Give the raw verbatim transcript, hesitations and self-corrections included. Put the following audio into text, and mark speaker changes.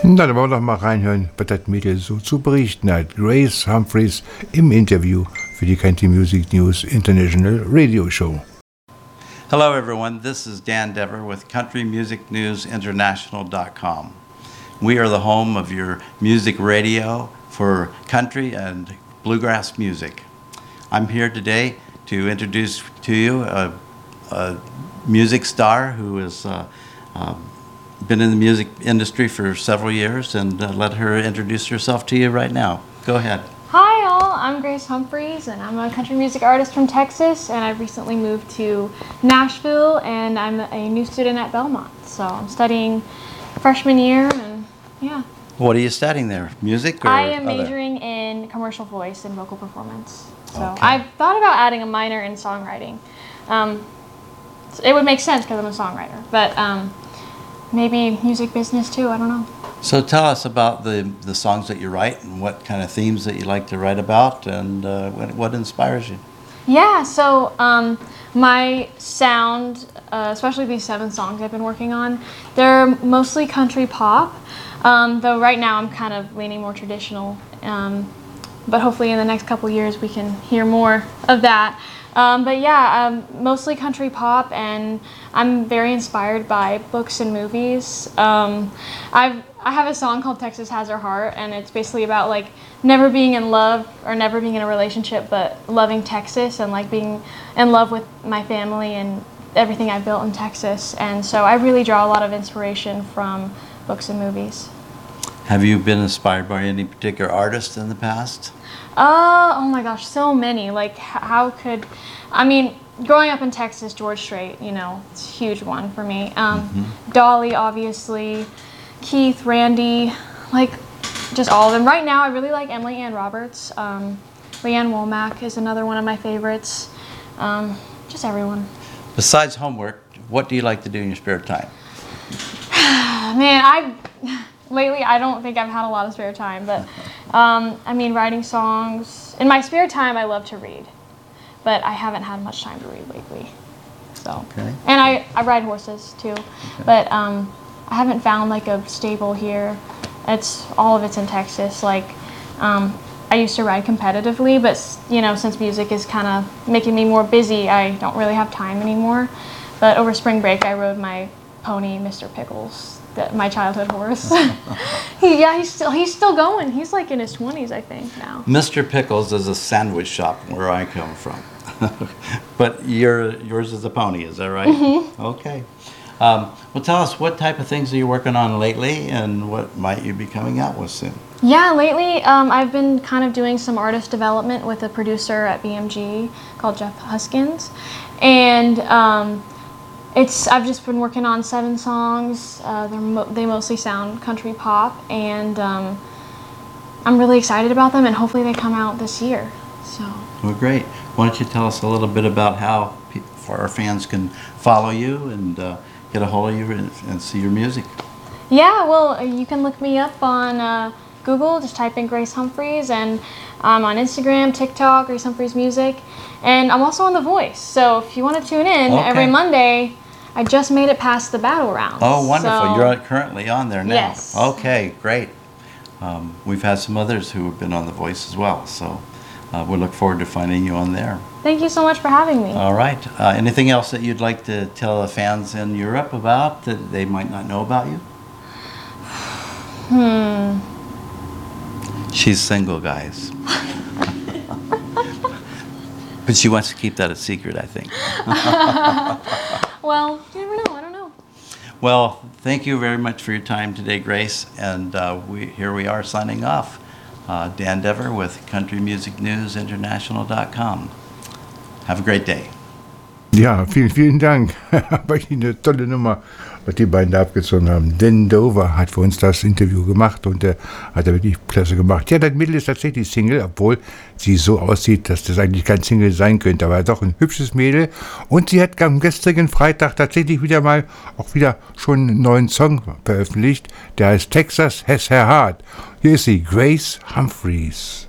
Speaker 1: Na, dann wollen wir doch mal reinhören, was das Mädel so zu berichten hat. Grace Humphreys im Interview für die Country Music News International Radio Show.
Speaker 2: Hello everyone, this is Dan Dever with country music news international dot com. We are the home of your music radio for country and bluegrass music. I'm here today to introduce to you a, a music star who has uh, uh, been in the music industry for several years, and uh, let her introduce herself to you right now. Go ahead.
Speaker 3: Hi all, I'm Grace Humphreys and I'm a country music artist from Texas, and I've recently moved to Nashville and I'm a new student at Belmont. So I'm studying freshman year and yeah.
Speaker 2: What are you studying there? Music or
Speaker 3: I am
Speaker 2: other?
Speaker 3: majoring in commercial voice and vocal performance. So
Speaker 2: Okay.
Speaker 3: I've thought about adding a minor in songwriting. Um, it would make sense because I'm a songwriter, but um, maybe music business too, I don't know.
Speaker 2: So tell us about the, the songs that you write and what kind of themes that you like to write about, and uh, what, what inspires you.
Speaker 3: Yeah, so um, my sound, uh, especially these seven songs I've been working on, they're mostly country pop, um, though right now I'm kind of leaning more traditional, um, but hopefully in the next couple years we can hear more of that. Um, but yeah, um, mostly country pop, and I'm very inspired by books and movies. Um, I've I have a song called Texas Has Her Heart, and it's basically about like never being in love or never being in a relationship, but loving Texas and like being in love with my family and everything I built in Texas. And so I really draw a lot of inspiration from books and movies.
Speaker 2: Have you been inspired by any particular artist in the past?
Speaker 3: Uh, oh my gosh, so many. Like, h- how could, I mean, growing up in Texas, George Strait, you know, it's a huge one for me. Um,
Speaker 2: Mm-hmm.
Speaker 3: Dolly, obviously, Keith, Randy, like, just all of them. Right now, I really like Emily Ann Roberts. Um, Leanne Womack is another one of my favorites. Um, just everyone.
Speaker 2: Besides homework, what do you like to do in your spare time?
Speaker 3: Man, I lately I don't think I've had a lot of spare time, but um, I mean, writing songs. In my spare time, I love to read, but I haven't had much time to read lately. So,
Speaker 2: Okay.
Speaker 3: and I, I ride horses too, but um, I haven't found like a stable here. It's all of it's in Texas. Like um, I used to ride competitively, but s- you know, since music is kind of making me more busy, I don't really have time anymore. But over spring break, I rode my pony, Mister Pickles, that my childhood horse. he, yeah, he's still he's still going. He's like in his twenties, I think now.
Speaker 2: Mister Pickles is a sandwich shop where I come from. But your yours is a pony, is that right? Mm-hmm. Okay. Um, well, tell us, what type of things are you working on lately, and what might you be coming out with soon?
Speaker 3: Yeah, lately um, I've been kind of doing some artist development with a producer at B M G called Jeff Huskins, and um, it's I've just been working on seven songs. Uh, they're mo- they mostly sound country pop, and um, I'm really excited about them, and hopefully they come out this year. So.
Speaker 2: Well, great. Why don't you tell us a little bit about how pe- for our fans can follow you and uh, get a hold of you and, and see your music?
Speaker 3: Yeah, well, you can look me up on uh, Google. Just type in Grace Humphreys, and I'm on Instagram, TikTok, Grace Humphreys Music, and I'm also on The Voice. So if you want to tune in
Speaker 2: Okay.
Speaker 3: every Monday, I just made it past the battle rounds.
Speaker 2: Oh, wonderful.
Speaker 3: So-
Speaker 2: You're currently on there now.
Speaker 3: Yes.
Speaker 2: Okay, great. Um, we've had some others who have been on The Voice as well, so uh, we look forward to finding you on there.
Speaker 3: Thank you so much for having me.
Speaker 2: All right. Uh, anything else that you'd like to tell the fans in Europe about that they might not know about you?
Speaker 3: Hmm.
Speaker 2: She's single, guys. But she wants to keep that a secret, I think.
Speaker 3: Well, you never know. I don't know.
Speaker 2: Well, thank you very much for your time today, Grace. And uh, we, here we are signing off. Uh, Dan Dever with country music news international dot com. Have a great day.
Speaker 1: Ja, vielen, vielen Dank. War eine tolle Nummer, was die beiden da abgezogen haben. Dan Dover hat für uns das Interview gemacht und äh, hat er wirklich klasse gemacht. Ja, das Mädel ist tatsächlich Single, obwohl sie so aussieht, dass das eigentlich kein Single sein könnte, aber doch ein hübsches Mädel. Und sie hat am gestrigen Freitag tatsächlich wieder mal, auch wieder schon einen neuen Song veröffentlicht, der heißt Texas Has Her Heart. Hier ist sie, Grace Humphreys.